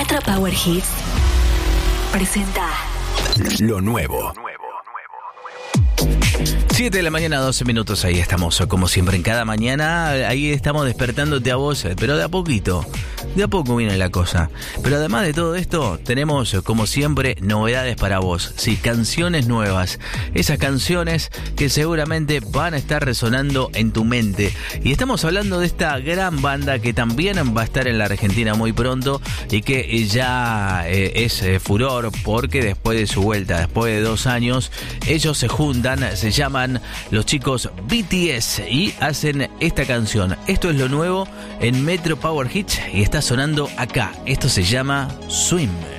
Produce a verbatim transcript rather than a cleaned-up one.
Metro Power Hits presenta lo nuevo. siete de la mañana, doce minutos, ahí estamos, como siempre en cada mañana, ahí estamos despertándote a vos, pero de a poquito, de a poco viene la cosa. Pero además de todo esto, tenemos, como siempre, novedades para vos, sí, canciones nuevas, esas canciones que seguramente van a estar resonando en tu mente. Y estamos hablando de esta gran banda que también va a estar en la Argentina muy pronto y que ya eh, es eh, furor porque después de su vuelta, después de dos años, ellos se juntan, se llaman los chicos B T S y hacen esta canción. Esto es lo nuevo en Metro Power Hits y está sonando acá. Esto se llama Swim.